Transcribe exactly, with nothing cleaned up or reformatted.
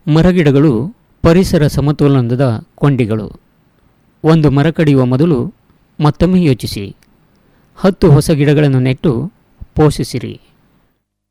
ಮರಗಿಡಗಳು ಪರಿಸರ ಸಮತೋಲನದ ಕೊಂಡಿಗಳು. ಒಂದು ಮರ ಕಡಿಯುವ ಮೊದಲು ಮತ್ತೊಮ್ಮೆ ಯೋಚಿಸಿ. ಹತ್ತು ಹೊಸ ಗಿಡಗಳನ್ನು ನೆಟ್ಟು ಪೋಷಿಸಿರಿ.